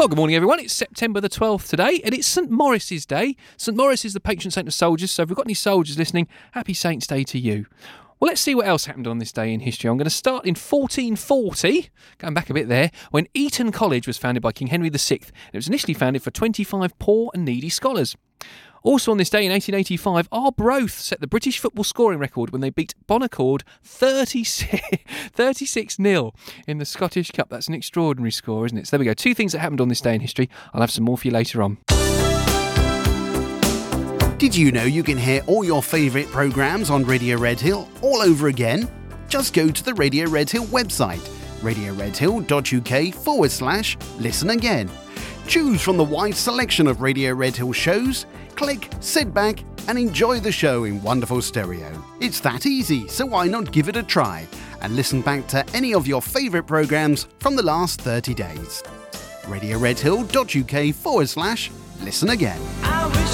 Well, good morning, everyone. It's September the 12th today, and it's St Maurice's Day. St Maurice is the patron saint of soldiers, so if we've got any soldiers listening, happy Saints' Day to you. Well, let's see what else happened on this day in history. I'm going to start in 1440, going back a bit there, when Eton College was founded by King Henry VI. It was initially founded for 25 poor and needy scholars. Also on this day in 1885, Arbroath set the British football scoring record when they beat Bonaccord 36-0 in the Scottish Cup. That's an extraordinary score, isn't it? So there we go. Two things that happened on this day in history. I'll have some more for you later on. Did you know you can hear all your favourite programmes on Radio Red Hill all over again? Just go to the Radio Red Hill website, radioredhill.uk/listen again. Choose from the wide selection of Radio Red Hill shows, click, sit back and enjoy the show in wonderful stereo. It's that easy, so why not give it a try and listen back to any of your favourite programmes from the last 30 days. radioredhill.uk/listen again.